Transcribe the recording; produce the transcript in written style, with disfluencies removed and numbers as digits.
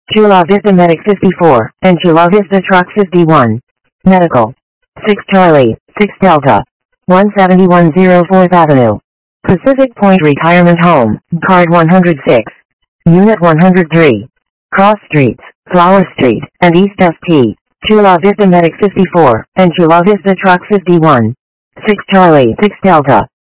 Chula Vista Medic 54, and Chula Vista Truck 51. Medical. 6 Charlie, 6 Delta. 17104th Avenue. Pacific Point Retirement Home, Card 106. Unit 103. Cross Streets, Flower Street, and East SP. Chula Vista Medic 54, and Chula Vista Truck 51. 6 Charlie, 6 Delta.